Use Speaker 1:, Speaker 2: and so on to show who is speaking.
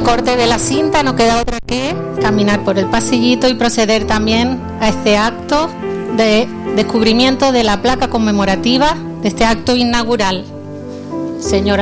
Speaker 1: corte de la cinta, no queda otra que caminar por el pasillito y proceder también a este acto de descubrimiento de la placa conmemorativa de este acto inaugural. Señora